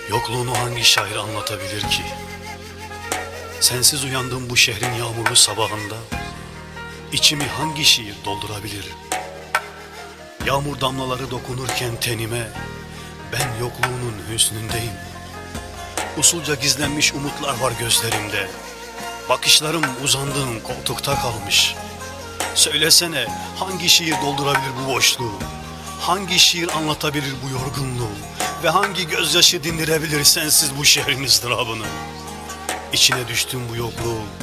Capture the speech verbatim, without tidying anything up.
Yokluğunu hangi şair anlatabilir ki? Sensiz uyandım bu şehrin yağmurlu sabahında. İçimi hangi şiir doldurabilir? Yağmur damlaları dokunurken tenime, ben yokluğunun hüsnündeyim. Usulca gizlenmiş umutlar var gözlerimde. Bakışlarım uzandığım koltukta kalmış. Söylesene, hangi şiir doldurabilir bu boşluğu? Hangi şiir anlatabilir bu yorgunluğu? Ve hangi gözyaşı dindirebilir sensiz bu şehrin ızdırabını? İçine düştüm bu yokluğu.